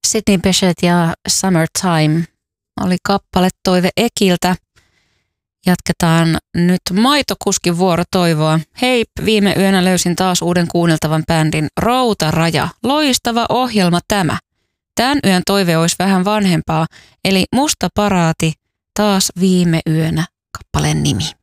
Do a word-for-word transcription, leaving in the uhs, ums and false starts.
Sidney Bechet ja Summertime oli kappale toive Ekiltä. Jatketaan nyt Maitokuskin vuoro toivoa. Hei, viime yönä löysin taas uuden kuunneltavan bändin Routaraja. Loistava ohjelma tämä. Tämän yön toive olisi vähän vanhempaa, eli Musta paraati taas viime yönä kappaleen nimi.